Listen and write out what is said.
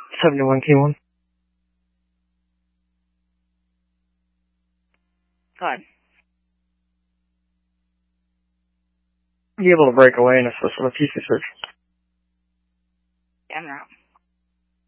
71 T1. Go ahead. You able to break away and assist with a PC search? Yeah, I'm out.